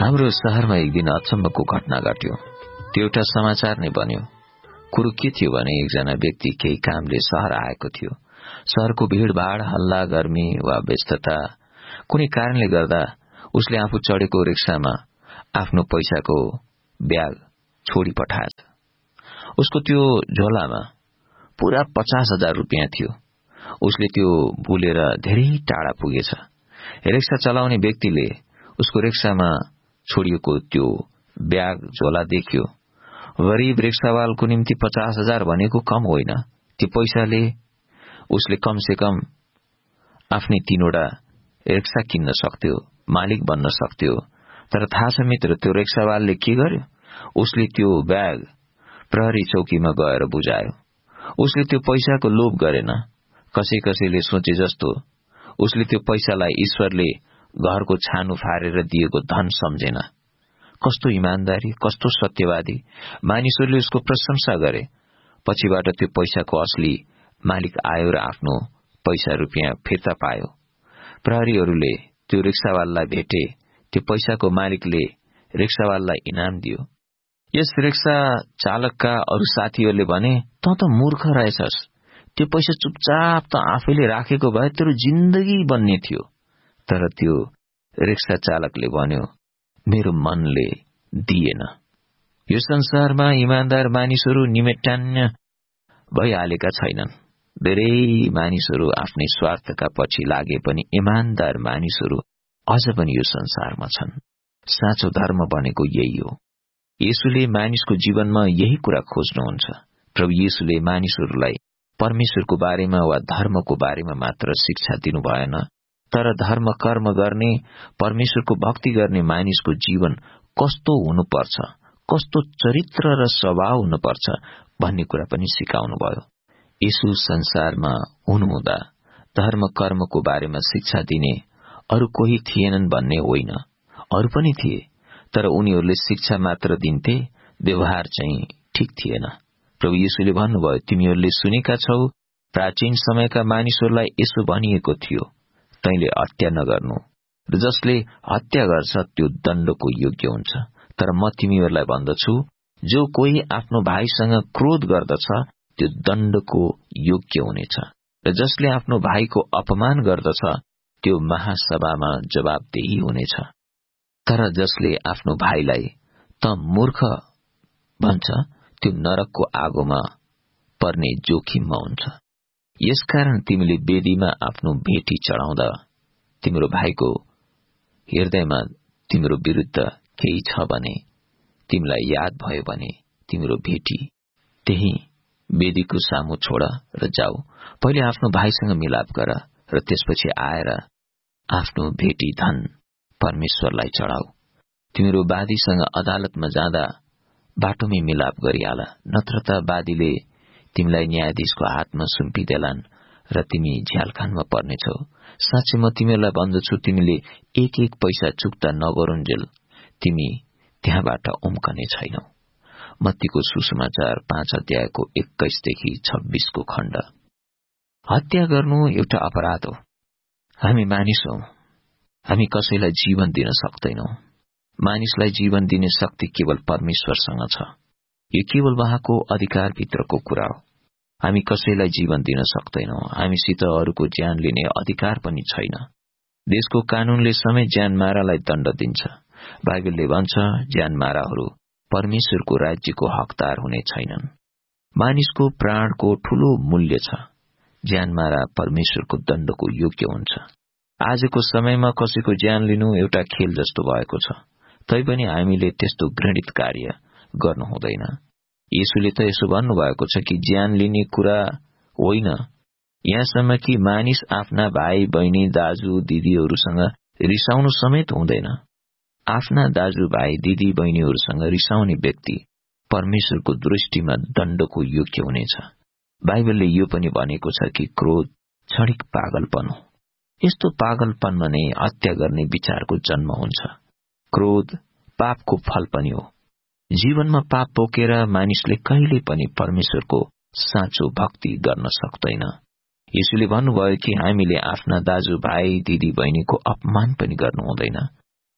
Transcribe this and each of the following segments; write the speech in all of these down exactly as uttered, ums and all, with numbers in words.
हाम्रो शहरमा एक दिन अचम्मको घटना घट्यो। त्यो एउटा समाचार नै बन्यो। कुरो के थियो भने एकजना व्यक्ति केही कामले शहर आएको थियो। शहरको भीड़भाड़, हल्ला, गर्मी वा व्यस्तता कुनै कारणले गर्दा उसले आफू चढेको रिक्सामा आफ्नो पैसाको ब्याग छोडी पठाएछ। उसको त्यो झोलामा पूरा पचास हजार रुपियाँ थियो। उसले त्यो भुलेर धेरै टाढा पुगेछ। रिक्सा चलाउने व्यक्तिले उसको रिक्सामा छोडिएको त्यो ब्याग झोला देख्यो। गरीब रिक्सावालको निम्ति पचास हजार भनेको कम होइन। त्यो पैसाले उसले कम से कम आफ्नै तीनवटा रिक्सा किन्न सक्थ्यो, मालिक बन्न सक्थ्यो। तर थाहा छ मित्र, त्यो रिक्सावालले के गर्यो? उसले त्यो ब्याग प्रहरी चौकीमा गएर बुझायो। उसले त्यो पैसाको लोभ गरेन। कसै कसैले सोचे जस्तो उसले त्यो पैसालाई ईश्वरले घरको छानो फारेर दिएको धन सम्झेन। कस्तो इमानदारी, कस्तो सत्यवादी। मानिसहरूले उसको प्रशंसा गरे। पछिबाट त्यो पैसाको असली मालिक आयो र आफ्नो पैसा रुपियाँ फिर्ता पायो। प्रहरीहरूले त्यो रिक्सावाललाई भेटे। त्यो पैसाको मालिकले रिक्सावाललाई इनाम दियो। यस रिक्सा चालकका अरू साथीहरूले भने, त त मूर्ख रहेछस्, त्यो पैसा चुपचाप त आफैले राखेको भए तेरो जिन्दगी बन्ने थियो। तर त्यो रिक्सा चालकले भन्यो, मेरो मनले दिएन। यो संसारमा इमानदार मानिसहरू निमेटान्य भइहालेका छैनन्। धेरै मानिसहरू आफ्नै स्वार्थका पछि लागे पनि इमानदार मानिसहरू अझ पनि यो संसारमा छन्। साँचो धर्म भनेको यही हो। येशूले मानिसको जीवनमा यही कुरा खोज्नुहुन्छ। प्रभु येशूले मानिसहरूलाई परमेश्वरको बारेमा वा धर्मको बारेमा मात्र शिक्षा दिनु भएन, तर धर्म कर्म गर्ने, परमेश्वरको भक्ति गर्ने मानिसको जीवन कस्तो हुनुपर्छ, कस्तो चरित्र र स्वभाव हुनुपर्छ भन्ने कुरा पनि सिकाउनु भयो। येशू संसारमा हुनुहुँदा धर्म कर्मको बारेमा शिक्षा दिने अरू कोही थिएनन् भन्ने होइन, अरू पनि थिए। तर उनीहरूले शिक्षा मात्र दिन्थे, व्यवहार चाहिँ ठिक थिएन। प्रभु येशूले भन्नुभयो, तिमीहरूले सुनेका छौ, प्राचीन समयका मानिसहरूलाई यसो भनिएको थियो, तैले हत्या नगर्नु, र जसले हत्या गर्छ त्यो दण्डको योग्य हुन्छ। तर म तिमीहरूलाई भन्दछु, जो कोही आफ्नो भाइसँग क्रोध गर्दछ त्यो दण्डको योग्य हुनेछ, र जसले आफ्नो भाइको अपमान गर्दछ त्यो महासभामा जवाबदेही हुनेछ। तर जसले आफ्नो भाइलाई त मूर्ख भन्छ त्यो नरकको आगोमा पर्ने जोखिममा हुन्छ। यसकारण तिमीले वेदीमा आफ्नो भेटी चढाउँदा तिम्रो भाइको हृदयमा तिम्रो विरुद्ध केही छ भने तिमीलाई याद भयो भने तिम्रो भेटी त्यही वेदीको सामु छोड र जाऊ। पहिले आफ्नो भाइसँग मिलाप गर र त्यसपछि आएर आफ्नो भेटी धन परमेश्वरलाई चढाऊ। तिम्रो वादीसँग अदालतमा जाँदा बाटोमै मिलाप गरिहाल, नत्र त वादीले तिमीलाई न्यायाधीशको हातमा सुम्पिदेलान् र तिमी झ्यालखानमा पर्नेछौ। साँच्चै म तिमीहरूलाई भन्दछु, तिमीले एक एक पैसा चुक्ता नगरुन्जेल तिमी त्यहाँबाट उम्कने छैनौ। मत्तीको सुसमाचार पाँच अध्यायको एक्काइसदेखि छब्बीसको खण्ड। हत्या गर्नु एउटा अपराध हो। हामी मानिस हौ, हामी कसैलाई जीवन दिन सक्दैनौ। मानिसलाई जीवन दिने शक्ति केवल परमेश्वरसँग छ। यो केवल उहाँको अधिकारभित्रको कुरा हो। हामी कसैलाई जीवन दिन सक्दैनौ। हामीसित अरूको ज्यान लिने अधिकार पनि छैन। देशको कानूनले समेत ज्यान मारालाई दण्ड दिन्छ। बाइबलले भन्छ, ज्यान माराहरू परमेश्वरको राज्यको हकदार हुने छैनन्। मानिसको प्राणको ठूलो मूल्य छ। ज्यान मारा परमेश्वरको दण्डको योग्य हुन्छ। आजको समयमा कसैको ज्यान लिनु एउटा खेल जस्तो भएको छ। तैपनि हामीले त्यस्तो घृणित कार्य गर्नु हुँदैन। येशूले त यसो भन्नुभएको छ कि ज्यान लिने कुरा होइन, यहाँसम्म कि मानिस आफ्ना भाइ बहिनी दाजु दिदीहरूसँग रिसाउनु समेत हुँदैन। आफ्ना दाजु भाइ दिदी बहिनीहरूसँग रिसाउने व्यक्ति परमेश्वरको दृष्टिमा दण्डको योग्य हुनेछ। बाइबलले यो पनि भनेको छ कि क्रोध क्षणिक पागलपन हो। यस्तो पागलपनमा नै हत्या गर्ने विचारको जन्म हुन्छ। क्रोध पापको फल पनि हो। जीवनमा पाप बोकेर मानिसले कहिले पनि परमेश्वरको साँचो भक्ति गर्न सक्दैन। येशूले भन्नुभयो कि हामीले आफ्ना दाजु भाइ दिदी बहिनीको अपमान पनि गर्नु हुँदैन।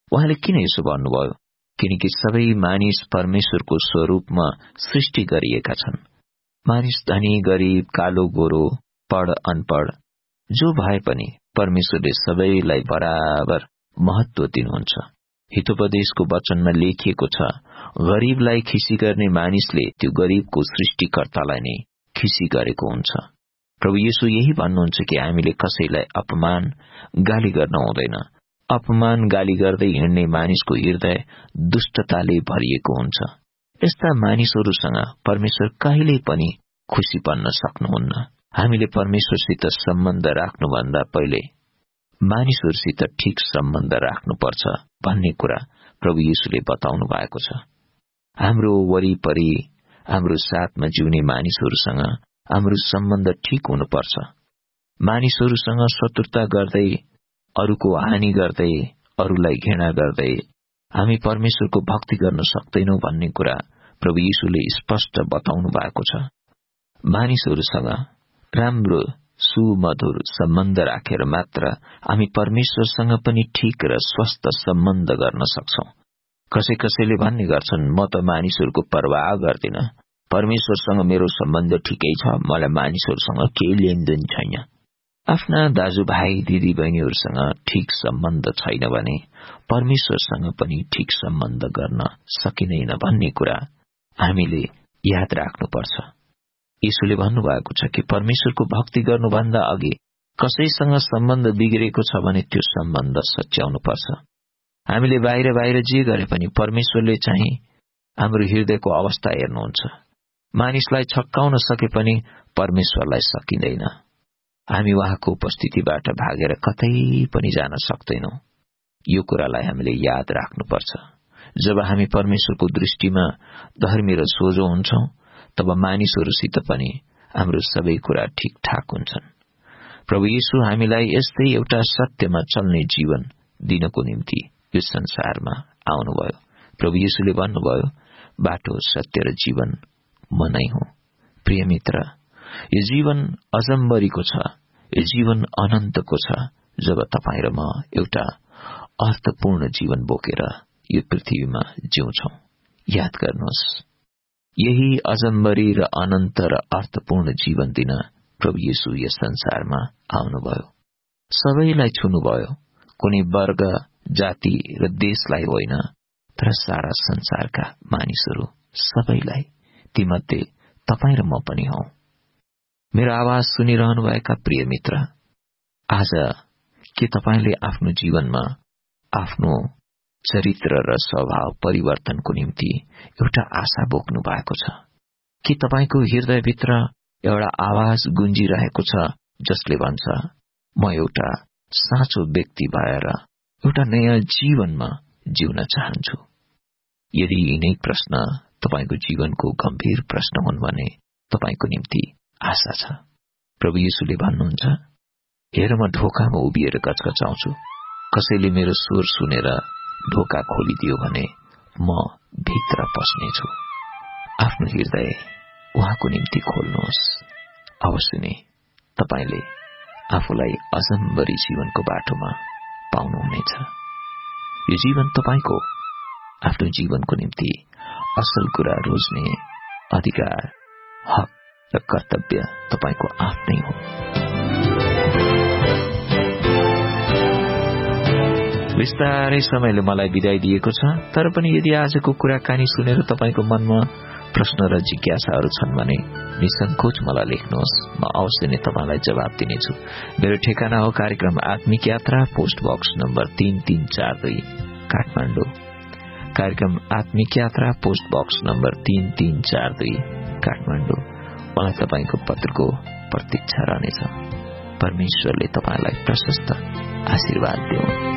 उहाँले किन यसो भन्नुभयो? किनकि सबै मानिस परमेश्वरको स्वरूपमा सृष्टि गरिएका छन्। मानिस धनी गरीब, कालो गोरो, पढ अनपढ जो भए पनि परमेश्वरले सबैलाई बराबर महत्व दिनुहुन्छ। हितोपदेशको वचनमा लेखिएको छ, गरीबलाई खिसी गर्ने मानिसले त्यो गरीबको सृष्टिकर्तालाई नै खिसी गरेको हुन्छ। प्रभु येशू यही भन्नुहुन्छ कि हामीले कसैलाई अपमान गाली गर्न हुँदैन। अपमान गाली गर्दै हिँड्ने मानिसको हृदय दुष्टताले भरिएको हुन्छ। यस्ता मानिसहरूसँग परमेश्वर कहिल्यै पनि खुसी बन्न सक्नुहुन्न। हामीले परमेश्वरसित सम्बन्ध राख्नुभन्दा पहिले मानिसहरूसित ठिक सम्बन्ध राख्नुपर्छ भन्ने कुरा प्रभु येशूले बताउनु भएको छ। हाम्रो वरिपरि हाम्रो साथमा जिउने मानिसहरूसँग हाम्रो सम्बन्ध ठिक हुनुपर्छ। मानिसहरूसँग शत्रुता गर्दै, अरूको हानि गर्दै, अरूलाई घृणा गर्दै हामी परमेश्वरको भक्ति गर्न सक्दैनौं भन्ने कुरा प्रभु येशूले स्पष्ट बताउनु भएको छ। मानिसहरूसँग राम्रो सुमधुर सम्बन्ध राखेर मात्र हामी परमेश्वरसँग पनि ठिक र स्वस्थ सम्बन्ध गर्न सक्छौं। कसै कसैले भन्ने गर्छन्, म त मानिसहरूको परवाह गर्दिन, परमेश्वरसँग मेरो सम्बन्ध ठिकै छ, मलाई मानिसहरूसँग केही लेनदेन छैन। आफ्ना दाजुभाइ दिदी बहिनीहरूसँग ठिक सम्बन्ध छैन भने परमेश्वरसँग पनि ठिक सम्बन्ध गर्न सकिँदैन भन्ने कुरा हामीले याद राख्नुपर्छ। येशूले भन्नुभएको छ कि परमेश्वरको भक्ति गर्नुभन्दा अघि कसैसँग सम्बन्ध बिग्रेको छ भने त्यो सम्बन्ध सच्याउनुपर्छ। हामीले बाहिर बाहिर जे गरे पनि परमेश्वरले चाहिँ हाम्रो हृदयको अवस्था हेर्नुहुन्छ। मानिसलाई छक्काउन सके पनि परमेश्वरलाई सकिँदैन। हामी उहाँको उपस्थितिबाट भागेर कतै पनि जान सक्दैनौं। यो कुरालाई हामीले याद राख्नुपर्छ। जब हामी परमेश्वरको दृष्टिमा धर्मी र सोझो हुन्छौं, तब मानिसहरूसित पनि हाम्रो सबै कुरा ठिकठाक हुन्छन्। प्रभु येशू हामीलाई यस्तै एउटा सत्यमा चल्ने जीवन दिनको निम्ति यो संसारमा आउनुभयो। प्रभु येशूले भन्नुभयो, बाटो, सत्य र जीवन म नै हुँ। प्रिय मित्र, यो जीवन अजम्बरीको छ, यो जीवन अनन्तको छ। जब तपाईँ र म एउटा अर्थपूर्ण जीवन बोकेर यो पृथ्वीमा जिउँछौं। याद गर्नुहोस्, यही अजम्बरी र अनन्त र अर्थपूर्ण जीवन दिन प्रभु येशू यस संसारमा आउनुभयो। सबैलाई छुनुभयो, कुनै वर्ग, जाति र देशलाई होइन, तर सारा संसारका मानिसहरू सबैलाई। तीमध्ये तपाईँ र म पनि हौ। मेरो आवाज सुनिरहनुभएका प्रिय मित्र, आज के तपाईले आफ्नो जीवनमा आफ्नो चरित्र र स्वभाव परिवर्तनको निम्ति एउटा आशा बोक्नु भएको छ? के तपाईको हृदयभित्र एउटा आवाज गुन्जिरहेको छ जसले भन्छ, म एउटा साँचो व्यक्ति भएर एउटा नयाँ जीवनमा जिउन चाहन्छु? यदि यिनै प्रश्न तपाईको जीवनको गम्भीर प्रश्न हुन् भने तपाईको निम्ति आशा छ। प्रभु येशूले भन्नुहुन्छ, हेर म ढोकामा उभिएर गजगजाउँछु, कसैले मेरो स्वर सुनेर ढोका खोलिदियो भने म भित्र पस्नेछु। आफ्नो हृदय उहाँको निम्ति खोल्नुहोस्। अवश्य नै तपाईले आफूलाई अजम्बरी जीवनको बाटोमा पाउनुहुनेछ। यो जीवन तपाईको। आफ्नो जीवनको निम्ति असल कुरा रोज्ने अधिकार, हक र कर्तव्य तपाईको आफ्नै हो। विस्तारै समयले मलाई बिदाई दिएको छ, तर पनि यदि आजको कुराकानी सुनेर तपाईको मनमा प्रश्न र जिज्ञासाहरू छन् भने निसंकोच मलाई लेख्नुहोस्। म अवश्य नै तपाईलाई जवाब दिनेछु। मेरो ठेगाना हो कार्यक्रम आत्मिक यात्रा, पोस्ट बक्स नम्बर तीन तीन चार दुई, काठमाडौँ। कार्यक्रम आत्मिक यात्रा, पोस्ट बक्स नम्बर तीन तीन चार दुई, काठमाडौँ। मलाई तपाईको पत्रको प्रतीक्षा रहनेछ। परमेश्वरले तपाईलाई प्रशस्त आशीर्वाद दिउन्।